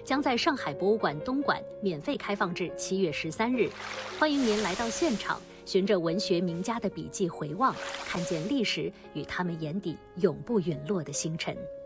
将在上海博物馆东馆免费开放至7月13日。欢迎您来到现场，循着文学名家的笔记回望，看见历史与他们眼底永不陨落的星辰。